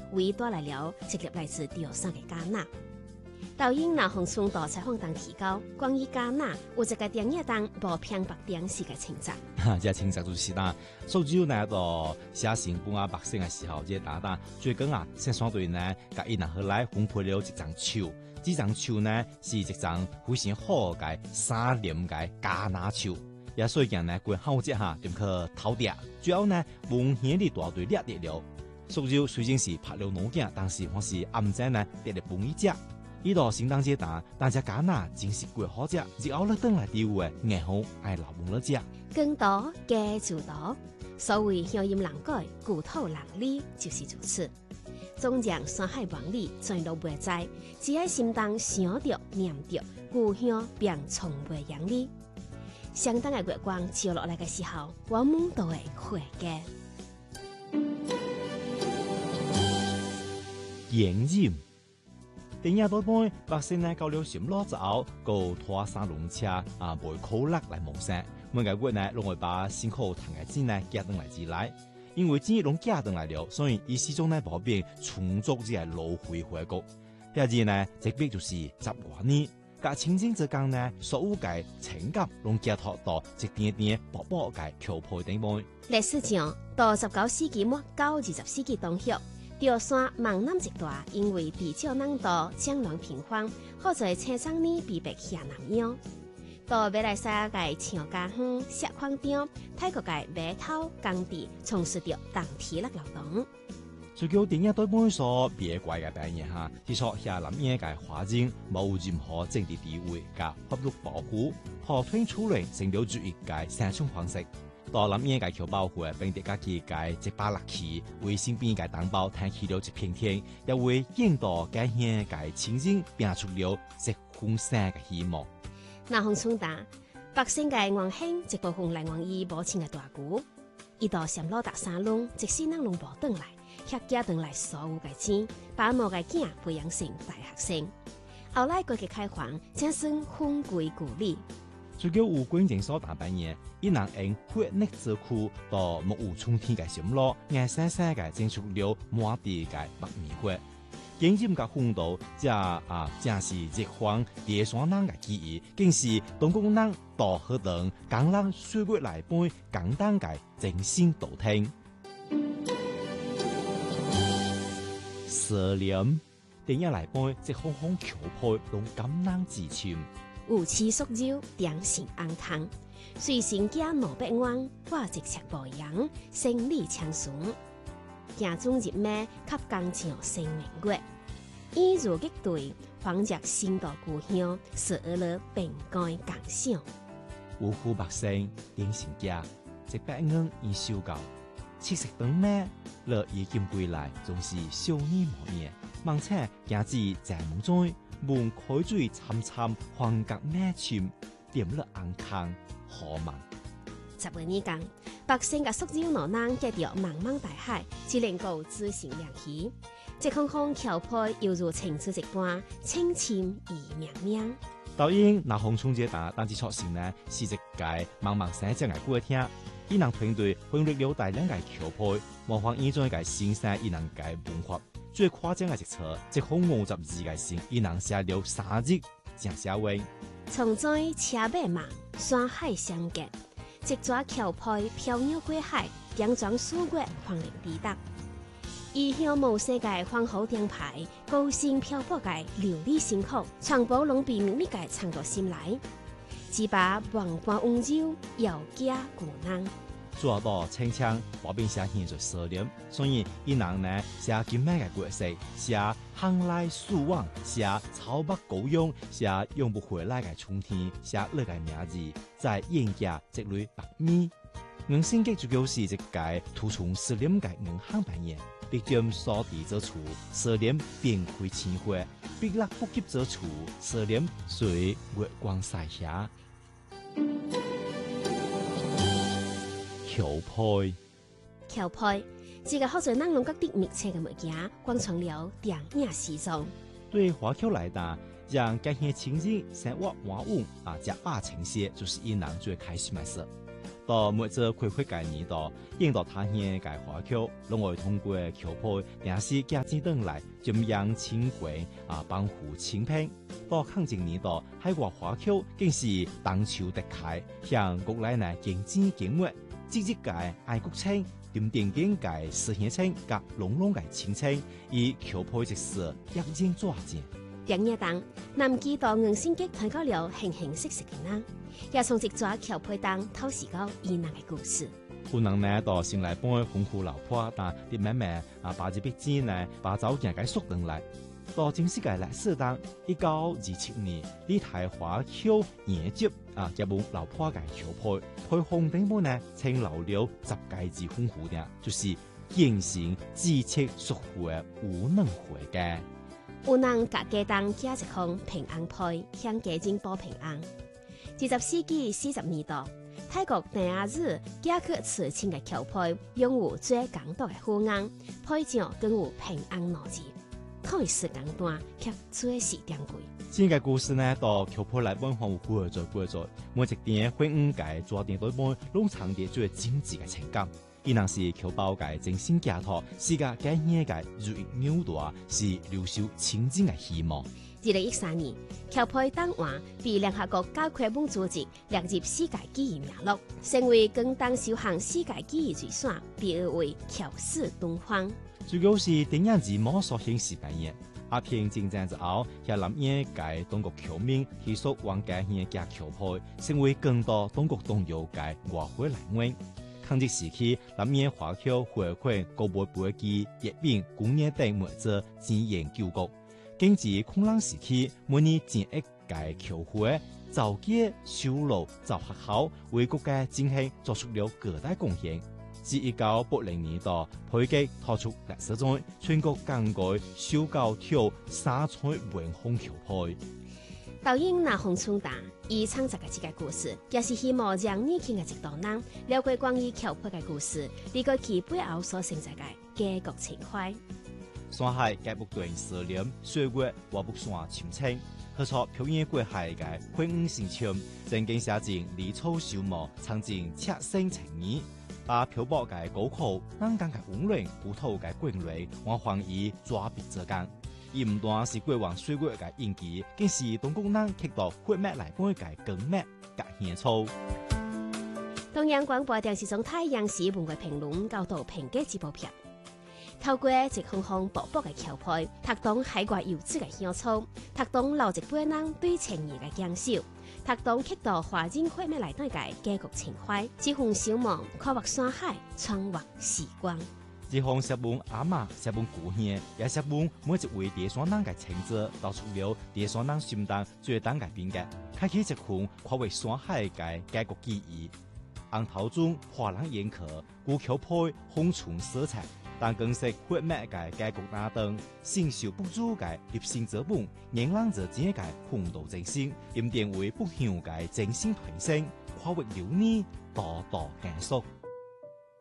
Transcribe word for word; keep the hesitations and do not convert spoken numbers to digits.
為帶來了直接來自潮汕嘅加納。導演劉洪聰到採訪當提到，關於加納有一個電影當無偏白電視嘅情節。 哈，這情節就是呾，蘇州呢到寫成本啊百姓嘅時候，這打打最近啊，先相對呢，甲伊人後來分配了一張樹，這張樹呢是一張非常好嘅三連嘅加納樹，也所以講呢，佢好只下點去偷釣，最後呢，文獻的大隊掠得了。蘇州雖然是拍了農景，但是我是暗仔呢得了半一隻。呢度聖誕節打，但只加納真是貴好食，只後咧等來啲嘅硬好愛老門了食。 更多嘅就多，所謂鄉音難改，故土難離，就是如此。縱然山海萬里，全都袂知，只喺心當想着念着，故鄉便從未揚離。相當嘅月光照落來嘅時候，我們都會回嘅。 言音。電影多半百姓呢到了什麼之後，個拖三輪車啊，背靠勒來謀生。每個月呢，攏會把辛苦賺嘅錢呢寄登來之來，因為錢攏寄登來了，所以伊始終呢保變充足只係路回回國。第二呢，這邊就是十外年，甲清淨之間呢，所有嘅情感攏寄託到一點點薄薄嘅橋坡頂部。 歷史上到十九世紀末到二十世紀中葉。潮汕望南一帶，因為地少人多，戰亂頻繁，好在青山呢被迫下南洋。到馬來西亞嘅長家鄉、石礦場、泰國嘅碼頭、工地，從事着當體力勞動。 最叫電影對本所別怪嘅扮演下，提出下南洋嘅環境冇任何政治地位嘅法律保護，和推出嚟成了注意嘅生存方式。到南洋嘅僑胞會並啲家己嘅一把力氣，為身邊嘅同胞撐起了一片天，也為引導家鄉嘅親人拼出了一份新嘅希望。 那洪衝打百姓嘅願興，一部分來源於母親嘅大鼓，一到上路搭山路，即使人攏無轉來，遐家轉來所有嘅錢，把某個囝培養成大學生。後來改革開放，正算分歸故里。 最叫有關鍵所大扮演，伊能用血力之苦到木有衝天嘅心路，硬生生嘅整出了滿地嘅白米花。經驗嘅風度，這啊正是日方第三人嘅記憶，更是當工人到河等工人歲月來背簡單嘅真心道聽。十年電影來背，即空空橋坡攏感人至深。 有齒縮肉，點心安康，隨身家兩百萬，我一尺步揚，生理長順。行中入咩，給工匠生明月，一如一對，仿若新到故鄉，是而了並該共享。 有富百姓，點心家，一百元已收夠，七十頓咩，樂已經歸來，總是少年無面，望且行至在夢中。門開水參參，橫隔咩簽，點了安康好夢。 十二年間，百姓嘅宿州羅南隔着茫茫大海，只能夠自行亮起。這空空橋坡猶如情書一般，清清而明明。 導演那洪衝這打單字出現呢，是一個茫茫山間嘅歌廳。伊能團隊分裂了大量嘅橋坡，模仿依種嘅新山伊能嘅文化。最誇張嘅一冊，一空五十字嘅信，伊能寫了三日正寫完。 從在車馬忙，山海相隔，一抓橋坡飄渺過海，強壯歲月荒涼抵達。異鄉無世界皇后燈牌，高興漂泊嘅流離辛苦，長保攏比秘密嘅藏到心內，只把萬般溫柔遙寄故人。 做到清腔，保變寫現在十年，所以伊人呢寫今晚嘅角色，寫航來蘇往，寫草木高揚，寫永不回來嘅春天，寫你嘅名字，在眼家積累白米。硬性嘅就就是一個突出十年嘅硬漢扮演，必將所地之處，十年便開千花，必落不及之處，十年隨月光曬下。橋坡， 橋坡，這個好在人龍角的密切嘅物件，關成了電影始終。 對華僑來打，讓家鄉親人生活安穩啊，食飽清些，就是伊人最開心嘅事。 到每隻開會嘅年度，引導他人嘅華僑，攏會通過橋配，定是假指等來瞻仰親歸啊，幫扶親朋。到抗戰年度，海外華僑更是當潮得開，向國內呢經濟經貿，積極嘅愛國情，點點點嘅實現情，甲濃濃嘅親情，以橋配即是一肩抓肩。 兩日當，南記到硬性結睇到了形形色色嘅人，也從一抓橋配當透視到伊人嘅故事。 有人呢到先來幫佢豐富老婆，但啲妹妹啊把隻筆紙呢把早件嘅縮等來，到正式嘅歷史當一九二七年，呢台華僑研輯啊一部老婆嘅橋配，配紅頂本呢稱留了十屆之豐富嘅，就是現行知識屬乎嘅無能會嘅。 有人甲家當加一項平安配，向家境報平安。二十世紀四十年代，泰國第一日加去慈親嘅橋配，用有最簡單嘅護硬，配上更有平安兩字，可以時間段卻最是珍貴。 整個故事呢，到橋配來本行有過咗過咗，每一點婚姻嘅抓點對本，攏藏啲最精緻嘅情感。伊若是橋包嘅精心寄託，世界嘅嘢嘅如意紐帶，是留守親情嘅希望。 二零一三年，橋配檔案被聯合國教科文組織列入世界記憶名錄，成為更當首項世界記憶遺產，被譽為橋史東方。 主要是電影字幕所顯示扮演，阿片戰爭之後，也諗嘢嘅中國僑民繼續往嘅嘢嘅橋配，成為更多中國東洋嘅外匯來源。抗戰時期，諗嘢華僑回饋國外飛機、閱兵、工業等物質資研究局。經濟空浪時期，每年建一屆橋會，造街、修路、造學校，為國家經濟作出了巨大貢獻。自一九八零年代，配給拖出歷史中全國更改修高條沙彩文風橋配。 導演那洪春達以創作嘅這個故事，也是希望讓年輕嘅一代人了解關於橋配嘅故事，理解其背後所承載嘅家國情懷。 山海嘅不斷思念，歲月我不算親情，何錯表演過海嘅婚姻心情，正經寫進離草樹木，藏進赤心情意，把漂泊嘅高考、南港嘅溫暖、古土嘅滾雷，我還以抓筆折干。伊唔單是過往歲月嘅印記，更是中國人刻到血脈來幫嘅根脈嘅獻粗。 中央廣播電視總台央視文藝評論教導評價節目片，透過一項項薄薄嘅橋配，讀懂海外優質嘅香草，讀懂老一輩人對情誼嘅堅守，讀懂刻到華人血脈來對嘅家國情懷，這份小夢跨越山海，穿越時光。 這項寫本阿媽、寫本故鄉，也寫本每一位地山人嘅情節，道出了地山人心當最dan嘅變革，開啟一份跨越山海嘅家國記憶。紅頭中華人宴客，古橋配紅唇色彩，但更是血脈嘅家國拿燈，承受不住嘅立心之本，讓人者自己嘅奮鬥精神，點點為不朽嘅精神提升，跨越流年，多多感觸。